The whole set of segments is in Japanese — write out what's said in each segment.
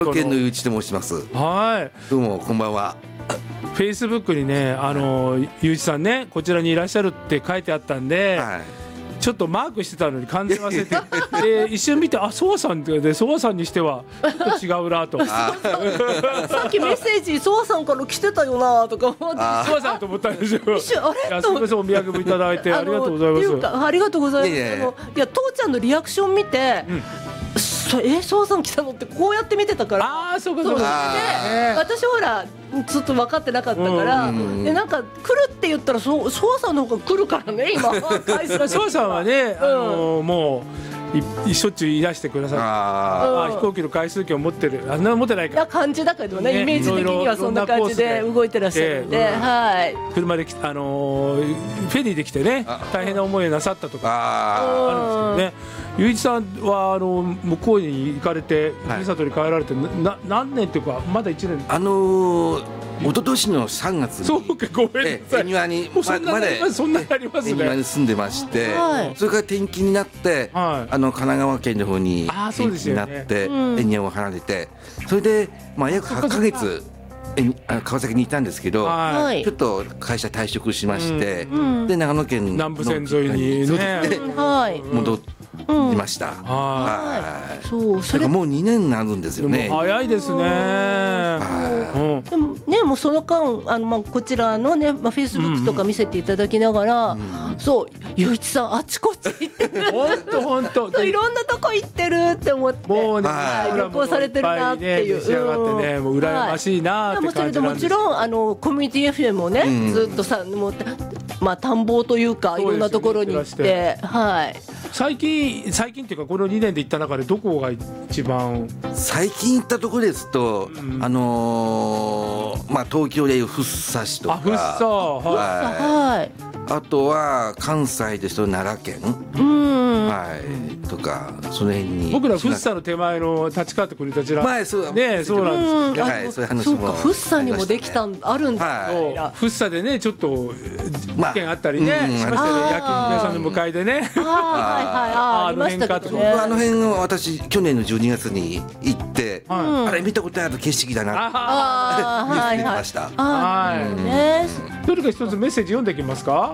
県のゆういちと申します。 はい。 どうもこんばんは。 フェイスブックにね、ゆういちさんね、こちらにいらっしゃるって書いてあったんで、はい、ちょっとマークしてたのに完全忘れてで一瞬見て、あ、ソワさんで、ソワさんにしてはちょっと違うなとさっきメッセージソワさんから来てたよなとか思って、 ソワさんと思ったんですよ。 一瞬あれいや、すみません、お土産もいただいてありがとうございます。 ありがとうございます。いや、父ちゃんのリアクション見て、ソワさん来たのってこうやって見てたから、 ああ、そうかそうか。 私ほらずっと分かってなかったから、でなんか来るって言ったらソワさんの方が来るからね、今ソワさんはね、もうしょっちゅういらしてくださって、飛行機の回数券を持ってる、持ってないか、 いや感じだけどね、イメージ的にはそんな感じで動いてらっしゃるんで、はい、 車でフェリーで来てね、大変な思いをなさったとかあるんですけどね。ゆういちさんは向こうに行かれて、ふるさとに帰られて何年っていうか、まだ1年。 一昨年の3月に、 そうか、ごめんなさい、 庭にそんなにありますね。 庭に住んでまして、それから転勤になって、神奈川県の方に転勤になって庭を離れて、それで約8ヶ月川崎にいたんですけど、ちょっと会社退職しまして、で長野県南部線沿いに戻っていました。それがもう2年になるんですよね。 早いですね。 でもね、もうその間こちらのね、フェイスブックとか見せていただきながら、そう、ゆういちさんあちこち行ってる、 本当いろんなとこ行ってるって思って、 もうね、 旅行されてるなっていう、 召し上がってね、もう羨ましいなって感じなんです。 もちろんコミュニティ FM をね、ずっとさ、もう探訪というか、いろんなところに行って、はい。 最近っていうか、この2年で行った中でどこが一番？ 最近行ったところですと、東京でいう福生市とか、あとは関西ですと奈良県、とか、その辺に。 僕ら福生の手前の立川って国立なんですね。 そうなんです。 そういう話も。 そうか、福生にもできたあるんだ。 福生でね、ちょっと事件あったりね、しましたね。焼き肉屋さんの向かいでね。 ありましたけどね。 あの辺を私去年の12月に行って、あれ見たことある景色だなって見てました。 どれか一つメッセージ読んでいきますか。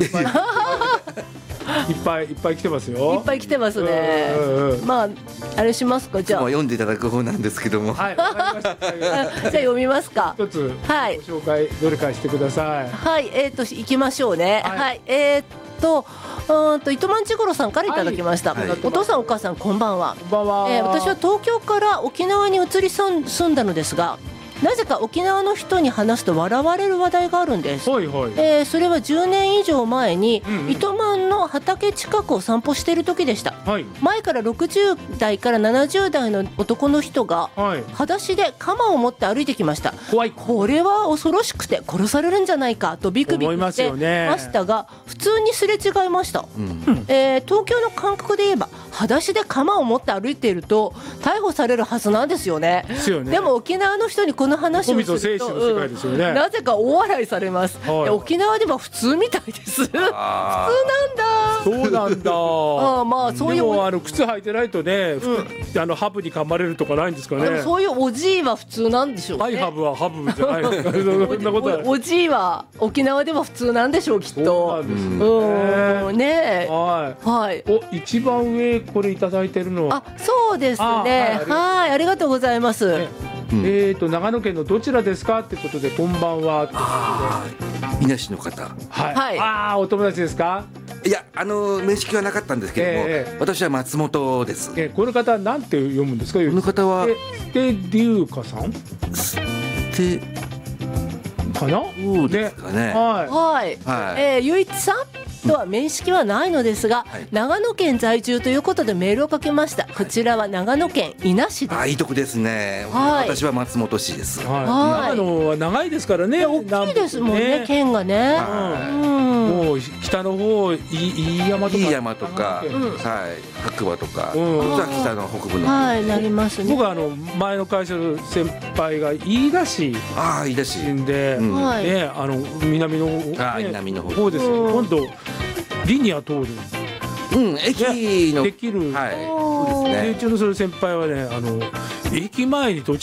いっぱい来てますよ。 いっぱい来てますね。あれしますか、じゃあ。 読んでいただく方なんですけども。 はい、わかりました。 じゃあ読みますか。 一つご紹介どれかしてください。 はい、行きましょうね。はい、糸満ちごろさんからいただきました。お父さんお母さんこんばんは。私は東京から沖縄に移り住んだのですが、なぜか沖縄の人に話すと笑われる話題があるんです。それは10年以上前に、糸満の畑近くを散歩している時でした。前から60代から70代の男の人が裸足で鎌を持って歩いてきました。これは恐ろしくて殺されるんじゃないかとビクビクしてましたが、普通にすれ違いました。東京の感覚で言えば裸足で鎌を持って歩いていると逮捕されるはずなんですよね。でも沖縄の人にこの話をすると、なぜか大笑いされます。沖縄では普通みたいです。普通なんだ。 そうなんだ。 そういう。 でも靴履いてないとね、ハブに噛まれるとかないんですかね。 そういうおじいは普通なんでしょうね。 ハイハブはハブじゃない。そんなことは。 おじいは沖縄では普通なんでしょう、きっと。ね。はい。 一番上これいただいてるの。 そうですね。はい、ありがとうございます。 長野県のどちらですかってことで、こんばんは。 伊那市の方。 はい。お友達ですか？ いや、面識はなかったんですけども、私は松本です。 この方はなんて読むんですか？この方はステデューカさん？ ステかな？ そうですかね。 ゆういちさんとは面識はないのですが、長野県在住ということでメールをかけました。こちらは長野県伊那市です。 いいとこですね。私は松本市です。 長野は長いですからね。 大きいですもんね、県がね。 もう北の方、飯山とか、白馬とか、北の北部のなりますね。 僕は前の会社の先輩が飯田市で、南の方ですよ。今度リニア通る。駅のできる。うちのその先輩はね、 駅前に土地